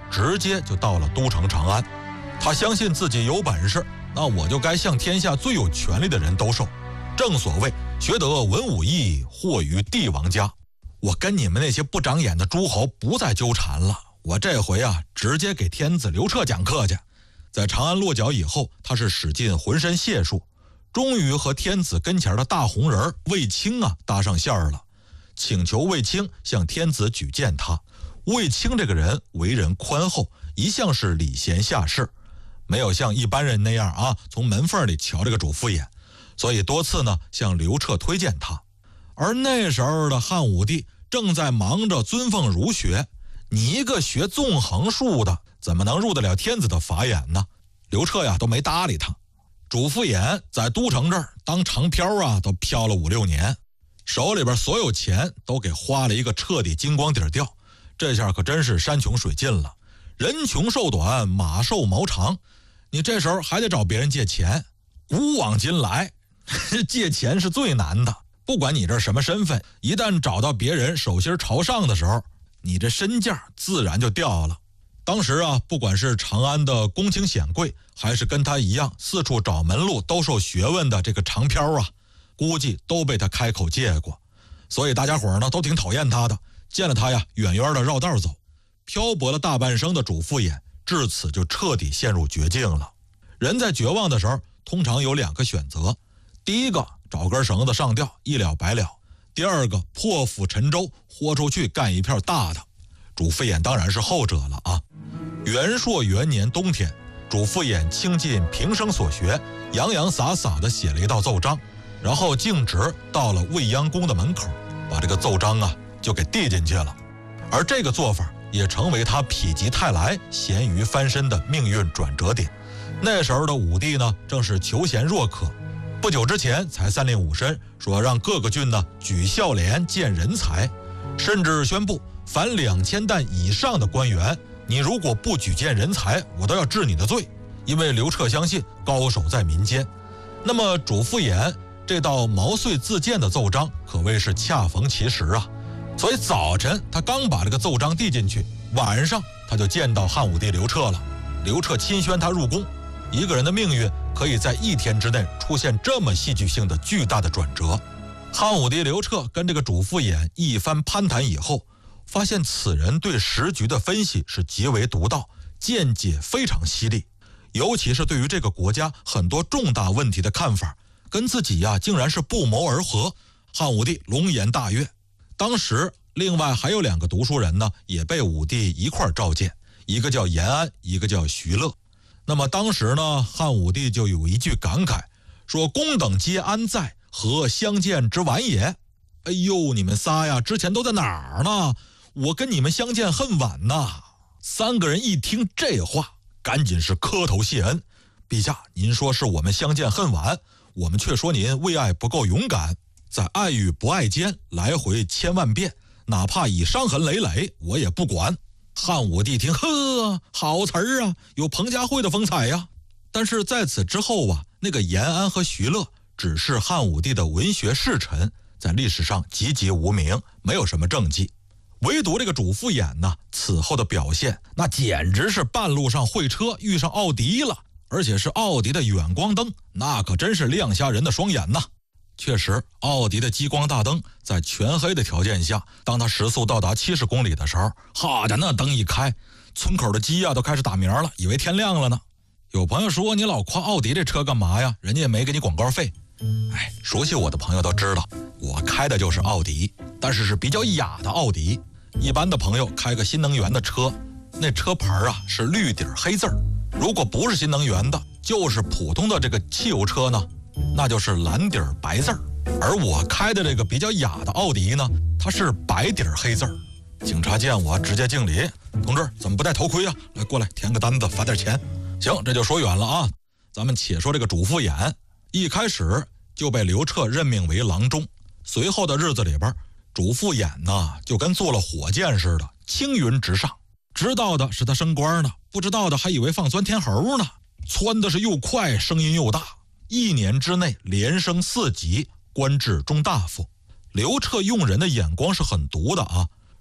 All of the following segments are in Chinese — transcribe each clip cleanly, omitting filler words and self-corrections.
直接就到了都城长安。他相信自己有本事，那我就该向天下最有权力的人兜售。正所谓学得文武艺，或于帝王家。我跟你们那些不长眼的诸侯不再纠缠了，我这回啊，直接给天子刘彻讲课去。在长安落脚以后，他是使尽浑身解数，终于和天子跟前的大红人卫青啊搭上线了，请求卫青向天子举荐他。卫青这个人为人宽厚，一向是礼贤下士，没有像一般人那样啊从门缝里瞧这个主父偃，所以多次呢向刘彻推荐他。而那时候的汉武帝正在忙着尊奉儒学，你一个学纵横术的怎么能入得了天子的法眼呢？刘彻呀都没搭理他。主父偃在都城这儿当长漂啊都漂了5-6年，手里边所有钱都给花了一个彻底金光底掉，这下可真是山穷水尽了。人穷寿短，马瘦毛长，你这时候还得找别人借钱。古往今来借钱是最难的，不管你这什么身份，一旦找到别人手心朝上的时候，你这身价自然就掉了。当时啊，不管是长安的公卿显贵，还是跟他一样四处找门路兜售学问的这个长漂啊，估计都被他开口借过，所以大家伙呢都挺讨厌他的，见了他呀远远的绕道走。漂泊了大半生的主父偃至此就彻底陷入绝境了。人在绝望的时候通常有2个选择，第一个找根绳子上吊一了百了，第二个破釜沉舟豁出去干一片大的。主父偃当然是后者了啊。元朔元年冬天，主父偃倾尽平生所学，洋洋洒洒地写了一道奏章，然后径直到了未央宫的门口，把这个奏章啊就给递进去了。而这个做法也成为他否极泰来、咸鱼翻身的命运转折点。那时候的武帝呢，正是求贤若渴，不久之前才3令5申，说让各个郡呢举孝廉荐人才，甚至宣布凡2000担以上的官员，你如果不举荐人才，我都要治你的罪。因为刘彻相信高手在民间。那么主父偃这道毛遂自荐的奏章可谓是恰逢其时啊。所以早晨他刚把这个奏章递进去，晚上他就见到汉武帝刘彻了。刘彻亲宣他入宫。一个人的命运可以在1天之内出现这么戏剧性的巨大的转折。汉武帝刘彻跟这个主父偃一番攀谈以后，发现此人对时局的分析是极为独到，见解非常犀利，尤其是对于这个国家很多重大问题的看法，跟自己呀竟然是不谋而合。汉武帝龙颜大悦。当时另外还有2个读书人呢，也被武帝一块召见，一个叫严安，一个叫徐乐。那么当时呢，汉武帝就有一句感慨，说公等皆安在，何相见之晚也。哎呦，你们仨呀之前都在哪儿呢？我跟你们相见恨晚呐。3个人一听这话，赶紧是磕头谢恩。陛下，您说是我们相见恨晚，我们却说您为爱不够勇敢，在爱与不爱间来回千万遍，哪怕以伤痕累累，我也不管。汉武帝听，呵，好词儿啊，有彭佳慧的风采呀。但是在此之后啊，那个严安和徐乐只是汉武帝的文学侍臣，在历史上籍籍无名，没有什么政绩。唯独这个主父偃呢，此后的表现那简直是半路上会车遇上奥迪了，而且是奥迪的远光灯，那可真是亮瞎人的双眼呐。确实，奥迪的激光大灯在全黑的条件下，当它时速到达70公里的时候，好家伙，那灯一开，村口的鸡啊都开始打鸣了，以为天亮了呢。有朋友说，你老夸奥迪这车干嘛呀？人家也没给你广告费。哎，熟悉我的朋友都知道，我开的就是奥迪，但是是比较雅的奥迪。一般的朋友开个新能源的车，那车牌啊是绿底黑字儿，如果不是新能源的，就是普通的这个汽油车呢，那就是蓝底白字儿。而我开的这个比较雅的奥迪呢，它是白底黑字儿。警察见我直接敬礼，同志怎么不戴头盔啊？来，过来填个单子罚点钱。行，这就说远了啊。咱们且说这个主父偃，一开始就被刘彻任命为郎中，随后的日子里边，主父偃呢就跟坐了火箭似的，青云直上。知道的是他升官呢，不知道的还以为放钻天猴呢。窜的是又快，声音又大，1年之内连升4级，官至中大夫。刘彻用人的眼光是很毒的啊，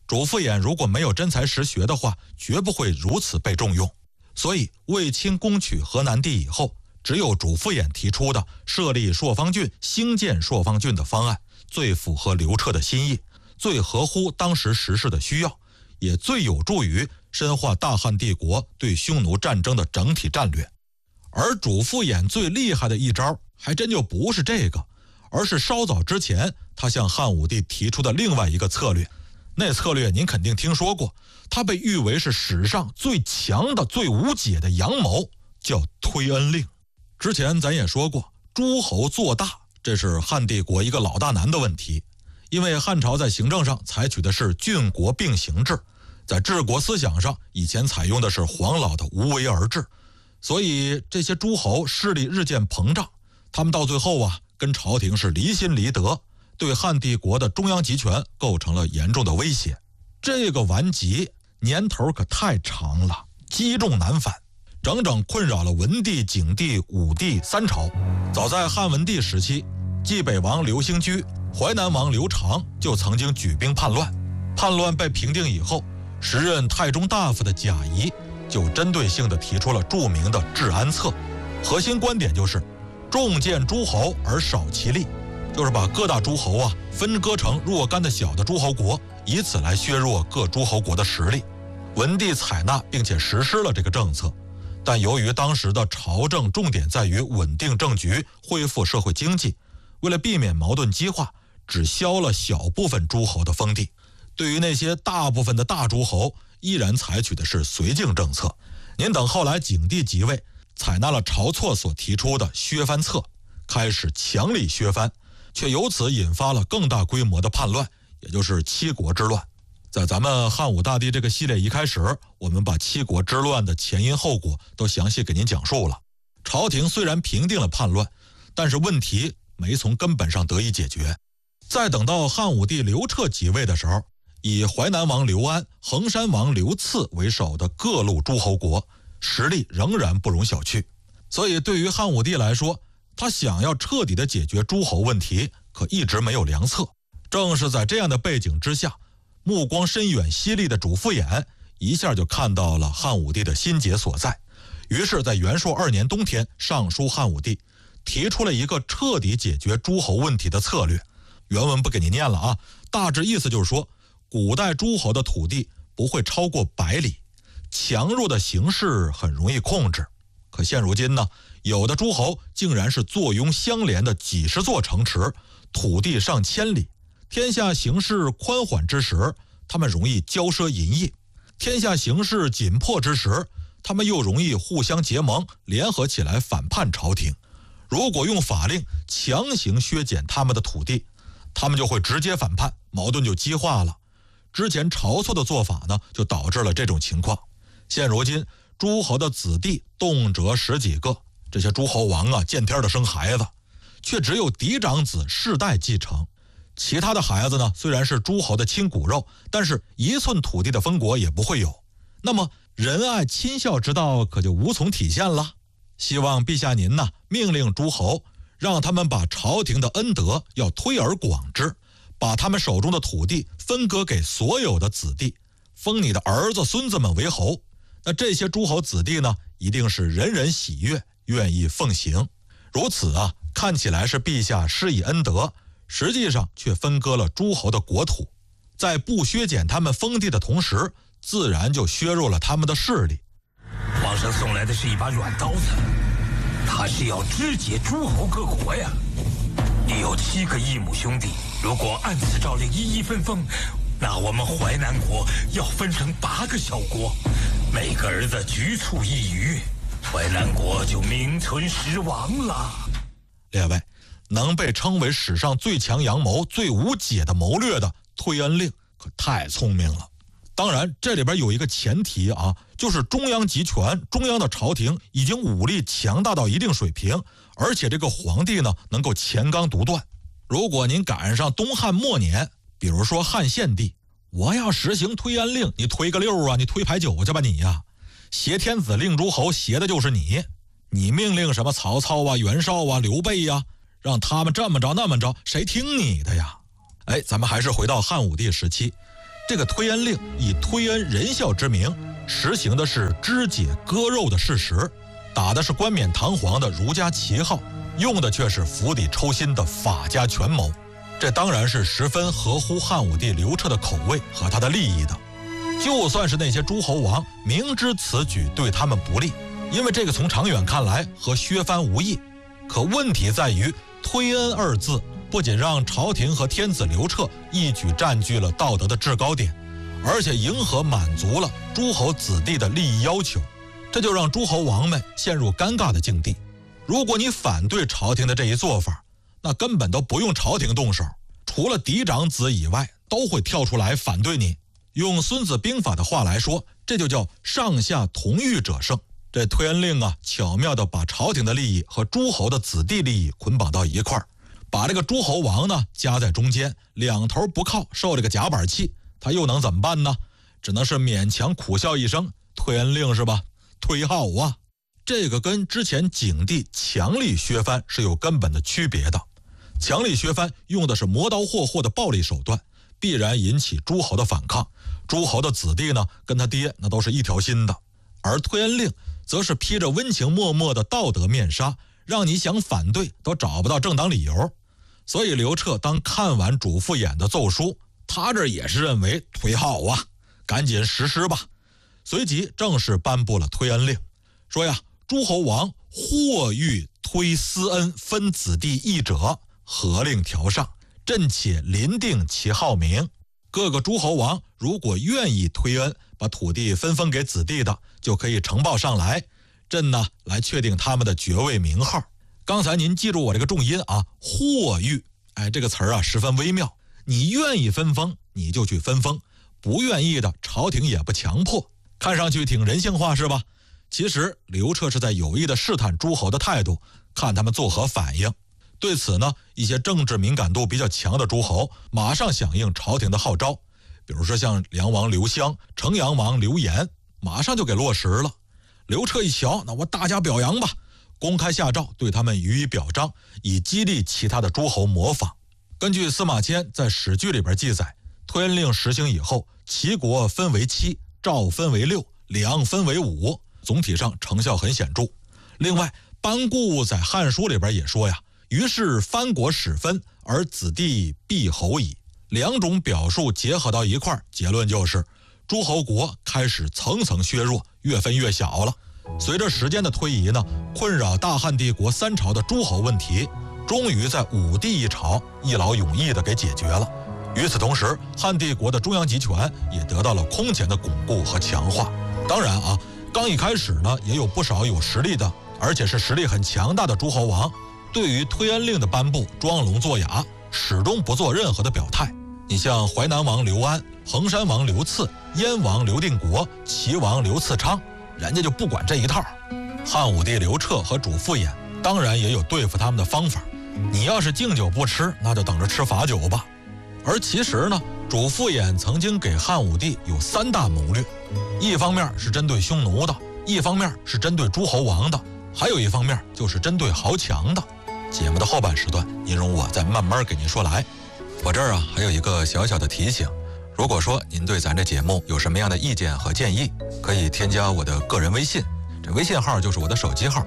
主父偃如果没有真才实学的话，绝不会如此被重用。所以卫青攻取河南地以后，只有主父偃提出的设立朔方郡、兴建朔方郡的方案最符合刘彻的心意，最合乎当时时事的需要，也最有助于深化大汉帝国对匈奴战争的整体战略。而主父偃最厉害的一招还真就不是这个，而是稍早之前他向汉武帝提出的另外一个策略。那策略您肯定听说过，它被誉为是史上最强的最无解的阳谋，叫推恩令。之前咱也说过，诸侯做大，这是汉帝国一个老大难的问题。因为汉朝在行政上采取的是郡国并行制，在治国思想上以前采用的是黄老的无为而治，所以这些诸侯势力日渐膨胀，他们到最后啊，跟朝廷是离心离德，对汉帝国的中央集权构成了严重的威胁。这个顽疾年头可太长了，积重难返，整整困扰了文帝、景帝、武帝三朝。早在汉文帝时期，冀北王刘兴居、淮南王刘长就曾经举兵叛乱。叛乱被平定以后，时任太中大夫的贾谊就针对性地提出了著名的治安策，核心观点就是重建诸侯而少其力，就是把各大诸侯啊分割成若干的小的诸侯国，以此来削弱各诸侯国的实力。文帝采纳并且实施了这个政策，但由于当时的朝政重点在于稳定政局、恢复社会经济，为了避免矛盾激化，只削了小部分诸侯的封地。对于那些大部分的大诸侯，依然采取的是绥靖政策。您等后来景帝即位，采纳了晁错所提出的削藩策，开始强力削藩，却由此引发了更大规模的叛乱，也就是七国之乱。在咱们汉武大帝这个系列一开始，我们把七国之乱的前因后果都详细给您讲述了。朝廷虽然平定了叛乱，但是问题没从根本上得以解决。再等到汉武帝刘彻即位的时候，以淮南王刘安、衡山王刘赐为首的各路诸侯国实力仍然不容小觑。所以对于汉武帝来说，他想要彻底的解决诸侯问题，可一直没有良策。正是在这样的背景之下，目光深远犀利的主父偃一下就看到了汉武帝的心结所在，于是在元朔2年冬天上书汉武帝，提出了一个彻底解决诸侯问题的策略。原文不给你念了啊，大致意思就是说，古代诸侯的土地不会超过100里，强弱的形势很容易控制。可现如今呢，有的诸侯竟然是坐拥相连的几十座城池，土地上千里。天下形势宽缓之时，他们容易骄奢淫逸；天下形势紧迫之时，他们又容易互相结盟，联合起来反叛朝廷。如果用法令强行削减他们的土地，他们就会直接反叛，矛盾就激化了。之前晁错的做法呢，就导致了这种情况。现如今诸侯的子弟动辄10几个，这些诸侯王啊，见天的生孩子，却只有嫡长子世代继承。其他的孩子呢，虽然是诸侯的亲骨肉，但是1寸土地的封国也不会有。那么仁爱亲孝之道可就无从体现了。希望陛下您呢，命令诸侯，让他们把朝廷的恩德要推而广之，把他们手中的土地分割给所有的子弟，封你的儿子孙子们为侯。那这些诸侯子弟呢，一定是人人喜悦，愿意奉行。如此啊，看起来是陛下施以恩德，实际上却分割了诸侯的国土，在不削减他们封地的同时，自然就削弱了他们的势力。 皇上送来的是一把软刀子，他是要肢解诸侯各国呀。你有7个异母兄弟，如果按此诏令一一分封，那我们淮南国要分成8个小国，每个儿子局促一隅，淮南国就名存实亡了。 列位，能被称为史上最强阳谋、最无解的谋略的推恩令，可太聪明了。当然这里边有一个前提啊，就是中央集权，中央的朝廷已经武力强大到一定水平，而且这个皇帝呢能够乾纲独断。如果您赶上东汉末年，比如说汉献帝，我要实行推恩令，你推个溜啊，你推牌九去吧你呀，挟天子令诸侯，挟的就是你。你命令什么曹操啊、袁绍啊、刘备呀，让他们这么着那么着，谁听你的呀？咱们还是回到汉武帝时期， 这个推恩令以推恩仁孝之名，实行的是肢解割肉的事实，打的是冠冕堂皇的儒家旗号，用的却是釜底抽薪的法家权谋。这当然是十分合乎汉武帝刘彻的口味和他的利益的。就算是那些诸侯王明知此举对他们不利，因为这个从长远看来和削藩无异，可问题在于推恩二字不仅让朝廷和天子刘彻一举占据了道德的制高点，而且迎合满足了诸侯子弟的利益要求，这就让诸侯王们陷入尴尬的境地。如果你反对朝廷的这一做法，那根本都不用朝廷动手，除了嫡长子以外都会跳出来反对你。用孙子兵法的话来说，这就叫上下同欲者胜。这推恩令啊，巧妙地把朝廷的利益和诸侯的子弟利益捆绑到一块儿，把这个诸侯王呢夹在中间，两头不靠，受这个夹板气，他又能怎么办呢？只能是勉强苦笑一声，推恩令是吧？忒好啊！这个跟之前景帝强力削藩是有根本的区别的。强力削藩用的是磨刀霍霍的暴力手段，必然引起诸侯的反抗。诸侯的子弟呢，跟他爹那都是一条心的。而推恩令则是披着温情脉脉的道德面纱，让你想反对都找不到正当理由。所以刘彻当看完主父偃的奏书，他这也是认为忒好啊，赶紧实施吧。随即正式颁布了推恩令，说呀，诸侯王或欲推私恩分子弟义者，合令调上，朕且临定其号名。各个诸侯王如果愿意推恩，把土地分封给子弟的，就可以呈报上来，朕呢来确定他们的爵位名号。刚才您记住我这个重音啊，或欲，这个词儿啊十分微妙。你愿意分封，你就去分封；不愿意的，朝廷也不强迫。看上去挺人性化是吧？其实刘彻是在有意的试探诸侯的态度，看他们作何反应。对此呢，一些政治敏感度比较强的诸侯马上响应朝廷的号召，比如说像梁王刘襄、城阳王刘延，马上就给落实了。刘彻一瞧，那我大加表扬吧，公开下诏对他们予以表彰，以激励其他的诸侯模仿。根据司马迁在史记里边记载，推恩令实行以后，齐国分为7，赵分为6，梁分为5，总体上成效很显著。另外班固在汉书里边也说呀，于是藩国始分，而子弟必侯矣。两种表述结合到一块儿，结论就是诸侯国开始层层削弱，越分越小了。随着时间的推移呢，困扰大汉帝国3朝的诸侯问题终于在武帝一朝一劳永逸地给解决了。与此同时，汉帝国的中央集权也得到了空前的巩固和强化。当然啊，刚一开始呢，也有不少有实力的，而且是实力很强大的诸侯王，对于推恩令的颁布装聋作哑，始终不做任何的表态。你像淮南王刘安、衡山王刘赐、燕王刘定国、齐王刘赐昌，人家就不管这一套。汉武帝刘彻和主父偃当然也有对付他们的方法，你要是敬酒不吃，那就等着吃罚酒吧。而其实呢，主父偃曾经给汉武帝有3大谋略，一方面是针对匈奴的，一方面是针对诸侯王的，还有一方面就是针对豪强的。节目的后半时段，您容我再慢慢给您说来。我这儿啊还有一个小小的提醒，如果说您对咱这节目有什么样的意见和建议，可以添加我的个人微信，这微信号就是我的手机号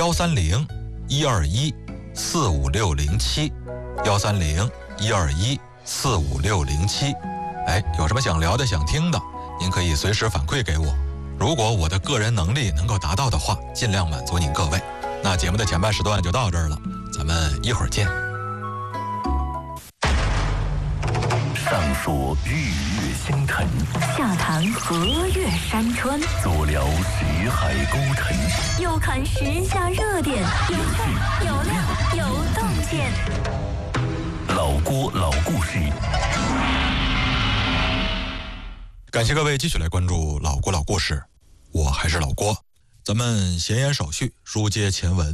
130-121-45607，130-121-45607。有什么想聊的想听的，您可以随时反馈给我。如果我的个人能力能够达到的话，尽量满足您各位。那节目的前半时段就到这儿了，咱们一会儿见。 上说日月星辰， 下谈河岳山川， 左聊识海沟沉， 右看时下热点，有趣有料有洞见。 老郭老故事。 感谢各位继续来关注老郭老故事，我还是老郭。咱们闲言少叙，书接前文。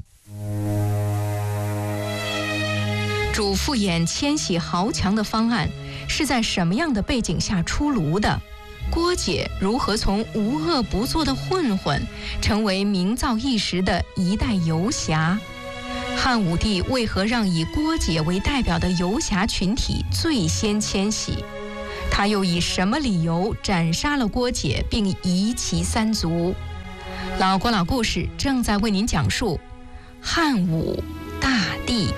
主父偃迁徙豪强的方案是在什么样的背景下出炉的？郭解如何从无恶不作的混混成为名噪一时的一代游侠？汉武帝为何让以郭解为代表的游侠群体最先迁徙？ 他又以什么理由斩杀了郭解，并夷其三族？老郭老故事正在为您讲述汉武大帝。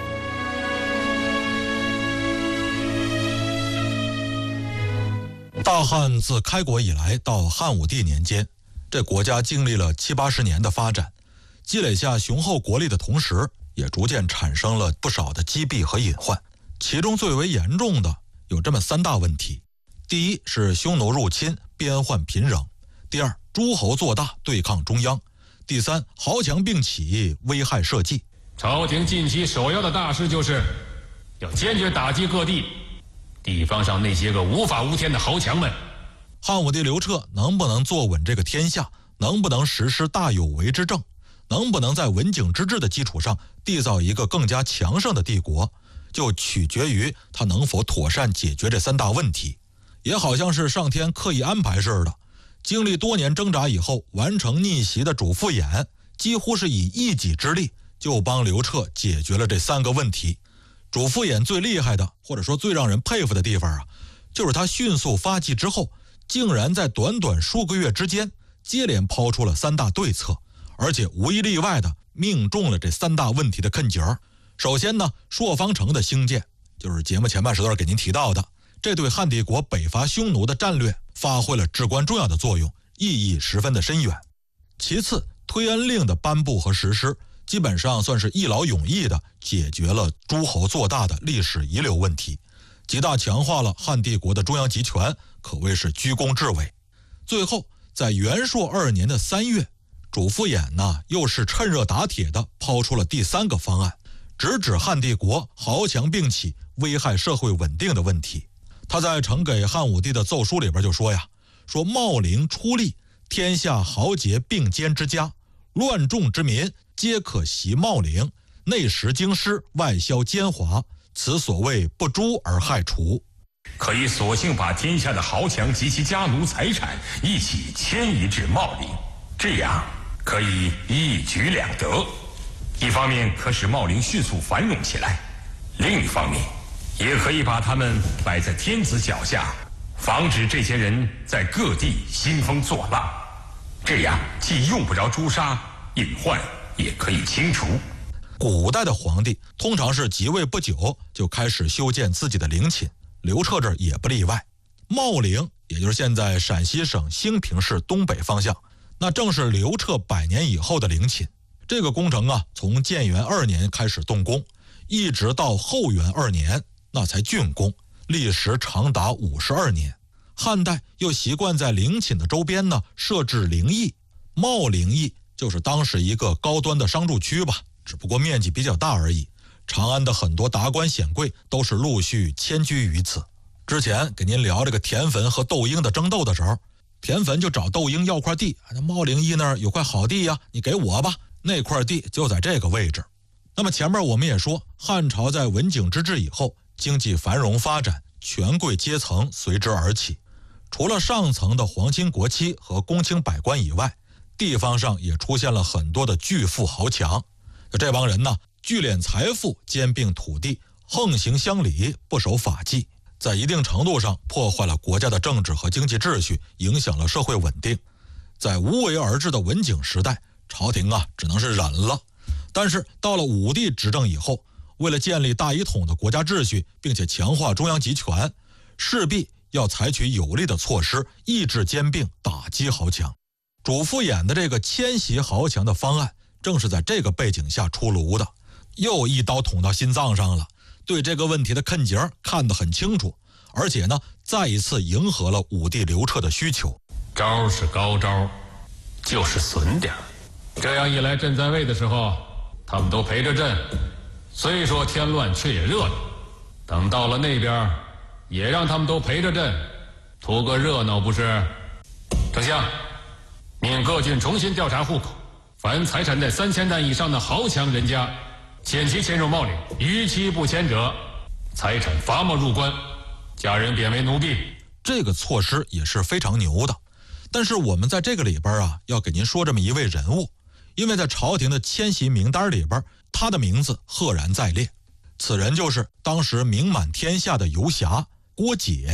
大汉自开国以来到汉武帝年间，这国家经历了70-80年的发展，积累下雄厚国力的同时，也逐渐产生了不少的积弊和隐患。其中最为严重的有这么3大问题：第一是匈奴入侵，边患频仍；第二，诸侯做大，对抗中央；第三，豪强并起，危害社稷。 朝廷近期首要的大事就是要坚决打击各地方上那些个无法无天的豪强们。 汉武帝刘彻能不能坐稳这个天下，能不能实施大有为之政，能不能在文景之治的基础上缔造一个更加强盛的帝国，就取决于他能否妥善解决这3大问题。也好像是上天刻意安排似的，经历多年挣扎以后完成逆袭的主父偃，几乎是以一己之力就帮刘彻解决了这3个问题。主父偃最厉害的，或者说最让人佩服的地方啊，就是他迅速发迹之后，竟然在短短数个月之间接连抛出了3大对策，而且无一例外的命中了这3大问题的坑节。首先呢，朔方城的兴建，就是节目前半时段给您提到的，这对汉帝国北伐匈奴的战略发挥了至关重要的作用，意义十分的深远。其次，推恩令的颁布和实施，基本上算是一劳永逸地解决了诸侯做大的历史遗留问题，极大强化了汉帝国的中央集权，可谓是居功至伟。最后，在元朔2年的3月，主父偃呢又是趁热打铁地抛出了第3个方案，直指汉帝国豪强并起，危害社会稳定的问题。他在呈给汉武帝的奏书里边就说呀，说茂陵出力，天下豪杰并肩之家，乱众之民皆可袭茂陵，内食京师，外销奸猾，此所谓不诛而害除。 可以索性把天下的豪强及其家奴财产一起迁移至茂陵，这样可以一举两得。一方面可使茂陵迅速繁荣起来，另一方面也可以把他们摆在天子脚下，防止这些人在各地兴风作浪。这样既用不着诛杀，隐患也可以清除。 古代的皇帝通常是即位不久就开始修建自己的陵寝，刘彻这儿也不例外。茂陵也就是现在陕西省兴平市东北方向，那正是刘彻100年以后的陵寝。这个工程啊，从建元2年开始动工，一直到后元2年那才竣工，历时长达52年。汉代又习惯在陵寝的周边呢设置陵邑，茂陵邑就是当时一个高端的商住区吧，只不过面积比较大而已。长安的很多达官显贵都是陆续迁居于此。之前给您聊这个田汾和窦婴的争斗的时候，田汾就找窦婴要块地，那茂陵邑那儿有块好地呀，你给我吧，那块地就在这个位置。那么前面我们也说，汉朝在文景之治以后，经济繁荣发展，权贵阶层随之而起。除了上层的皇亲国戚和公卿百官以外，地方上也出现了很多的巨富豪强。这帮人呢，聚敛财富，兼并土地，横行乡里，不守法纪，在一定程度上破坏了国家的政治和经济秩序，影响了社会稳定。在无为而治的文景时代，朝廷啊只能是忍了。但是到了武帝执政以后，为了建立大一统的国家秩序，并且强化中央集权，势必要采取有力的措施，抑制兼并，打击豪强。主父偃的这个迁徙豪强的方案，正是在这个背景下出炉的，又一刀捅到心脏上了，对这个问题的坑节看得很清楚，而且呢，再一次迎合了武帝刘彻的需求。 招是高招，就是损点儿。这样一来，朕在位的时候，他们都陪着朕，虽说添乱，却也热闹。等到了那边，也让他们都陪着朕，图个热闹不是？丞相，命各郡重新调查户口，凡财产在3000担以上的豪强人家，限期迁入茂陵，逾期不迁者，财产罚没入关，家人贬为奴婢。 这个措施也是非常牛的。但是我们在这个里边啊，要给您说这么一位人物，因为在朝廷的迁徙名单里边，他的名字赫然在列。此人就是当时名满天下的游侠郭解。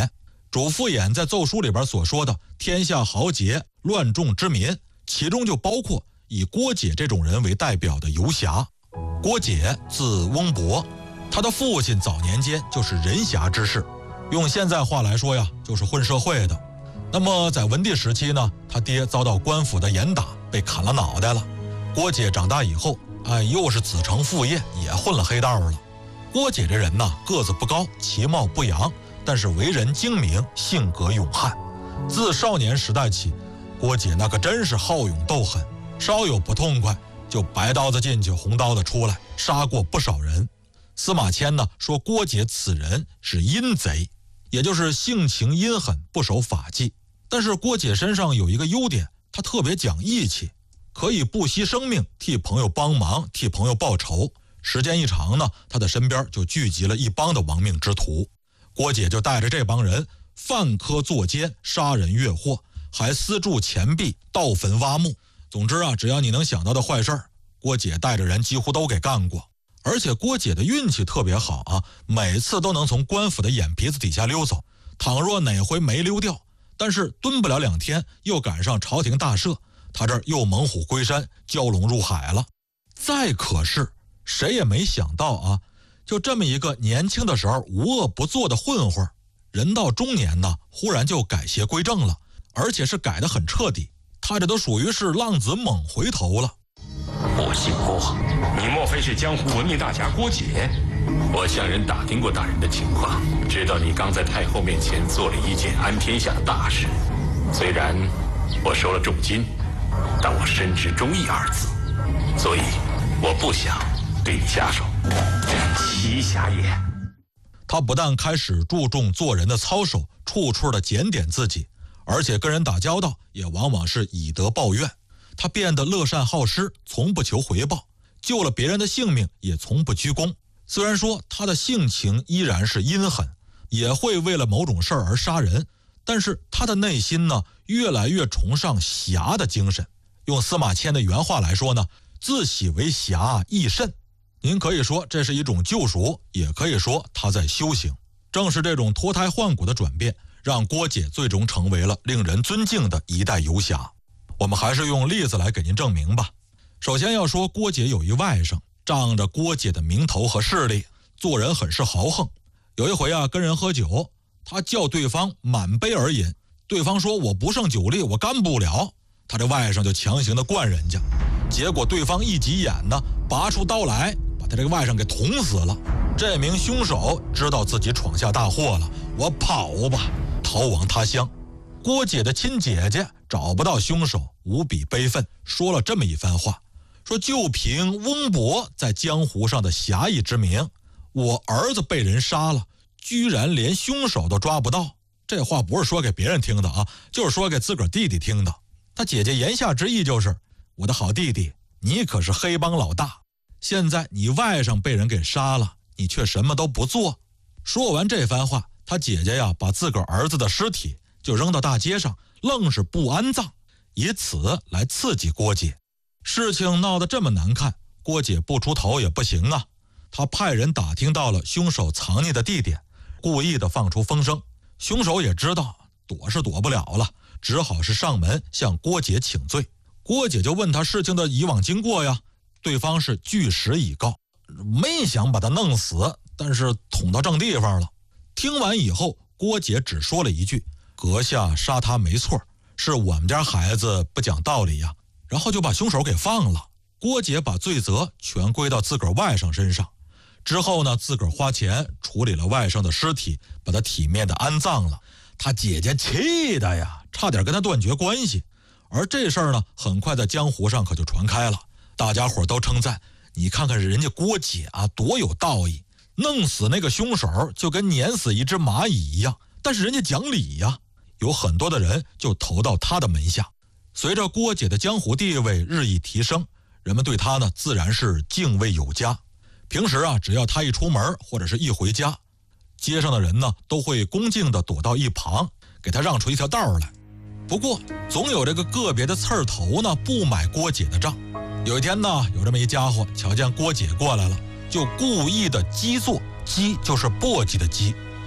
主父偃在奏书里边所说的天下豪杰、乱众之民，其中就包括以郭解这种人为代表的游侠。郭解字翁伯，他的父亲早年间就是人侠之士，用现在话来说呀，就是混社会的。那么在文帝时期呢，他爹遭到官府的严打，被砍了脑袋了。郭解长大以后，又是子承父业，也混了黑道了。郭解这人呢，个子不高，其貌不扬，但是为人精明，性格勇悍。自少年时代起，郭解那可真是好勇斗狠，稍有不痛快就白刀子进去，红刀子出来，杀过不少人。司马迁呢说郭解此人是阴贼，也就是性情阴狠，不守法纪。但是郭解身上有一个优点，他特别讲义气，可以不惜生命替朋友帮忙，替朋友报仇。时间一长呢，他的身边就聚集了一帮的亡命之徒。郭解就带着这帮人犯科作奸，杀人越货，还私铸钱币，盗坟挖墓。总之啊，只要你能想到的坏事儿，郭解带着人几乎都给干过。而且郭解的运气特别好啊，每次都能从官府的眼皮子底下溜走。倘若哪回没溜掉，但是蹲不了2天，又赶上朝廷大赦，他这儿又猛虎归山，蛟龙入海了。再可是谁也没想到啊，就这么一个年轻的时候无恶不作的混混，人到中年呢，忽然就改邪归正了，而且是改得很彻底。他这都属于是浪子猛回头了。 我姓郭，你莫非是江湖闻名大侠郭解？我向人打听过大人的情况，知道你刚在太后面前做了一件安天下的大事。虽然我收了重金，但我深知忠义2字，所以我不想对你下手。奇侠也。 他不但开始注重做人的操守，处处的检点自己，而且跟人打交道也往往是以德报怨。他变得乐善好施，从不求回报，救了别人的性命也从不居功。虽然说他的性情依然是阴狠，也会为了某种事儿而杀人，但是他的内心呢，越来越崇尚侠的精神。用司马迁的原话来说呢，自诩为侠亦甚。您可以说这是一种救赎，也可以说他在修行。正是这种脱胎换骨的转变，让郭解最终成为了令人尊敬的一代游侠。我们还是用例子来给您证明吧。首先要说郭解有一外甥，仗着郭解的名头和势力，做人很是豪横。有一回啊，跟人喝酒，他叫对方满杯而饮，对方说我不胜酒力，我干不了，他这外甥就强行的灌人家，结果对方一急眼呢，拔出刀来，把他这个外甥给捅死了。这名凶手知道自己闯下大祸了，我跑吧，逃亡他乡。郭解的亲姐姐找不到凶手，无比悲愤，说了这么一番话，说就凭翁伯在江湖上的侠义之名，我儿子被人杀了，居然连凶手都抓不到。这话不是说给别人听的啊，就是说给自个儿弟弟听的。他姐姐言下之意就是，我的好弟弟，你可是黑帮老大，现在你外甥被人给杀了，你却什么都不做。说完这番话，他姐姐呀，把自个儿儿子的尸体就扔到大街上，愣是不安葬，以此来刺激郭解。事情闹得这么难看，郭解不出头也不行啊。他派人打听到了凶手藏匿的地点，故意的放出风声。凶手也知道躲是躲不了了，只好是上门向郭解请罪。郭解就问他事情的以往经过呀，对方是据实以告，没想把他弄死，但是捅到正地方了。听完以后，郭解只说了一句，阁下杀他没错，是我们家孩子不讲道理呀，然后就把凶手给放了。郭解把罪责全归到自个儿外甥身上，之后呢，自个儿花钱处理了外甥的尸体，把他体面的安葬了。他姐姐气的呀，差点跟他断绝关系。而这事儿呢，很快在江湖上可就传开了，大家伙都称赞，你看看人家郭解啊，多有道义，弄死那个凶手就跟碾死一只蚂蚁一样，但是人家讲理呀。有很多的人就投到他的门下。随着郭解的江湖地位日益提升，人们对他呢自然是敬畏有加。平时啊，只要他一出门或者是一回家，街上的人呢都会恭敬地躲到一旁，给他让出一条道来。不过总有这个个别的刺儿头呢不买郭解的账。有一天呢，有这么一家伙瞧见郭解过来了，就故意的激作，激就是簸箕的激，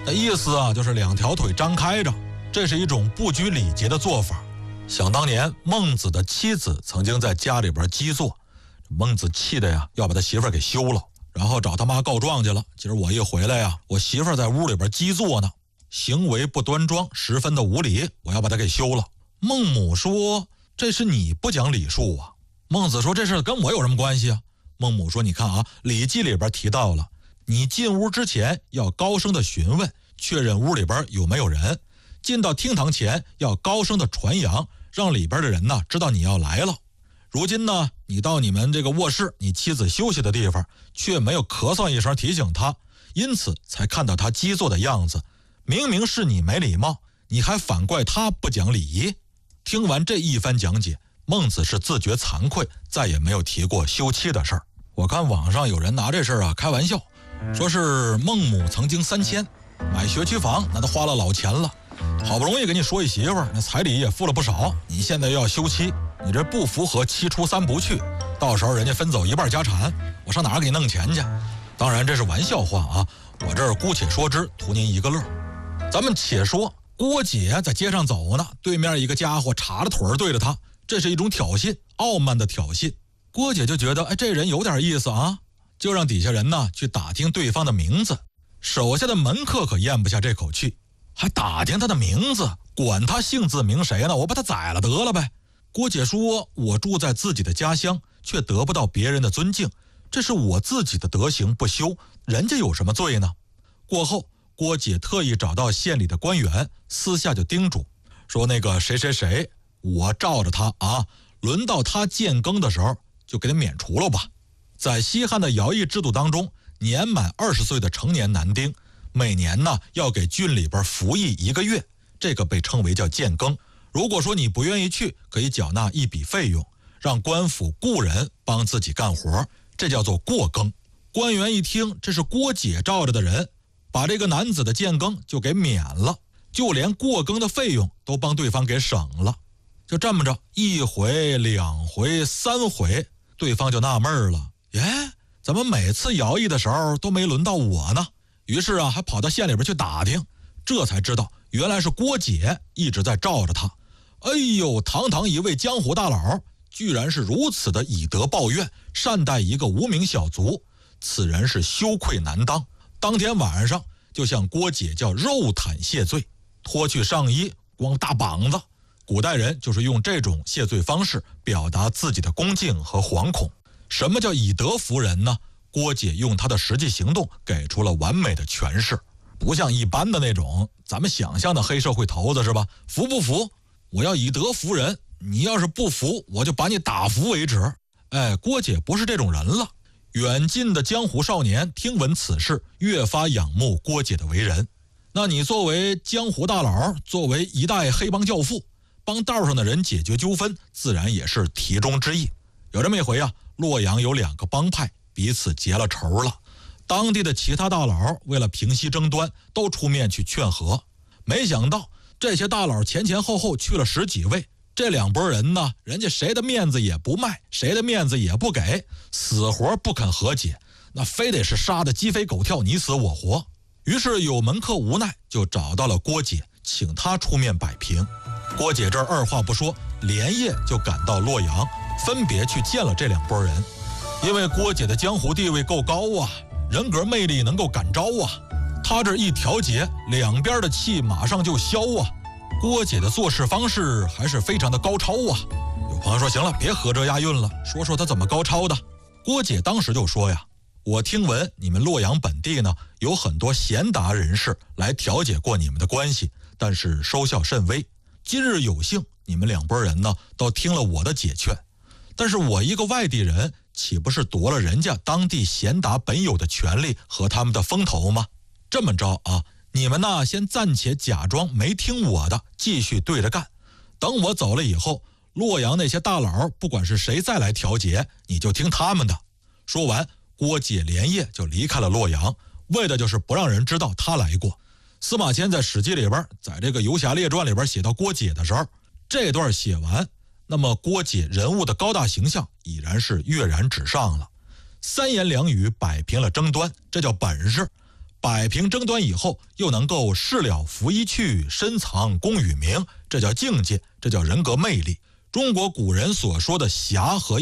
那意思啊，就是两条腿张开着，这是一种不拘礼节的做法。想当年孟子的妻子曾经在家里边积坐，孟子气的呀，要把他媳妇儿给休了，然后找他妈告状去了。今儿我一回来呀，我媳妇儿在屋里边积坐呢，行为不端庄，十分的无礼，我要把他给休了。孟母说：“这是你不讲礼数啊。”孟子说：“这事跟我有什么关系啊？”孟母说：“你看啊，《礼记》里边提到了，你进屋之前要高声的询问，确认屋里边有没有人；进到厅堂前要高声的传扬，让里边的人呢知道你要来了。如今呢，你到你们这个卧室，你妻子休息的地方，却没有咳嗽一声提醒她，因此才看到她积坐的样子。明明是你没礼貌，你还反怪她不讲礼仪。”听完这一番讲解，孟子是自觉惭愧，再也没有提过休妻的事儿。我看网上有人拿这事儿啊开玩笑，说是孟母曾经3000买学区房，那都花了老钱了，好不容易给你说一媳妇儿，那彩礼也付了不少，你现在又要休妻，你这不符合7出3不去，到时候人家分走1半家产，我上哪儿给你弄钱去？当然这是玩笑话啊，我这儿姑且说之，图您一个乐。咱们且说郭姐在街上走呢，对面一个家伙叉着腿对着她，这是一种挑衅，傲慢的挑衅。郭姐就觉得，这人有点意思啊，就让底下人呢去打听对方的名字。手下的门客可咽不下这口气，还打听他的名字，管他姓字名谁呢？我把他宰了得了呗。郭姐说：“我住在自己的家乡，却得不到别人的尊敬，这是我自己的德行不修，人家有什么罪呢？”过后，郭姐特意找到县里的官员，私下就叮嘱说：“那个谁谁谁，我罩着他啊，轮到他建更的时候，就给他免除了吧。”在西汉的徭役制度当中，年满20岁的成年男丁，每年呢要给郡里边服役1个月，这个被称为叫建更。如果说你不愿意去，可以缴纳一笔费用，让官府雇人帮自己干活，这叫做过更。官员一听这是郭姐罩着的人，把这个男子的建更就给免了，就连过更的费用都帮对方给省了。就这么着，1回2回3回，对方就纳闷了，怎么每次徭役的时候都没轮到我呢？于是啊，还跑到县里边去打听，这才知道原来是郭姐一直在罩着他。哎呦，堂堂一位江湖大佬，居然是如此的以德报怨，善待一个无名小卒，此人是羞愧难当。当天晚上就向郭姐叫肉袒谢罪，脱去上衣，光大膀子。古代人就是用这种谢罪方式表达自己的恭敬和惶恐。什么叫以德服人呢？郭姐用她的实际行动给出了完美的诠释，不像一般的那种咱们想象的黑社会头子是吧？服不服？我要以德服人，你要是不服，我就把你打服为止。郭姐不是这种人了。远近的江湖少年听闻此事，越发仰慕郭姐的为人。那你作为江湖大佬，作为一代黑帮教父，帮道上的人解决纠纷，自然也是题中之意。有这么一回啊，洛阳有2个帮派彼此结了仇了，当地的其他大佬为了平息争端，都出面去劝和。没想到这些大佬前前后后去了10几位，这2拨人呢，人家谁的面子也不卖，谁的面子也不给，死活不肯和解，那非得是杀得鸡飞狗跳，你死我活。于是有门客无奈，就找到了郭姐，请她出面摆平。郭姐这儿二话不说，连夜就赶到洛阳，分别去见了这2拨人。因为郭姐的江湖地位够高啊，人格魅力能够感召啊，她这一调节，两边的气马上就消啊。郭姐的做事方式还是非常的高超啊。有朋友说，行了，别合辙押韵了，说说她怎么高超的。郭姐当时就说呀，我听闻你们洛阳本地呢，有很多贤达人士来调解过你们的关系，但是收效甚微。今日有幸，你们2拨人呢都听了我的解劝，但是我一个外地人，岂不是夺了人家当地贤达本有的权利和他们的风头吗？这么着啊，你们呢先暂且假装没听我的，继续对着干。等我走了以后，洛阳那些大佬不管是谁再来调解，你就听他们的。说完，郭姐连夜就离开了洛阳，为的就是不让人知道他来过。司马迁在《史记》里边，在这个《游侠列传》里边写到郭姐的时候，这段写完，那么郭姐人物的高大形象已然是跃然纸上了。3言2语摆平了争端，这叫本事。 摆平争端以后，又能够事了拂衣去，深藏功与名，这叫境界，这叫人格魅力。中国古人所说的侠和